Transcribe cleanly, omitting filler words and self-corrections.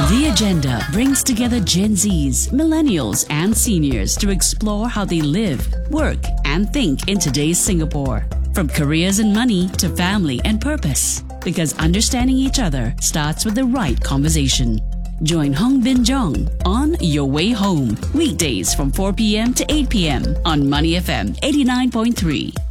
The Agenda brings together Gen Zs, millennials, and seniors to explore how they live, work, and think in today's Singapore. From careers and money to family and purpose. Because understanding each other starts with the right conversation. Join Hong Bin Jong on Your Way Home, weekdays from 4 p.m. to 8 p.m. on Money FM 89.3.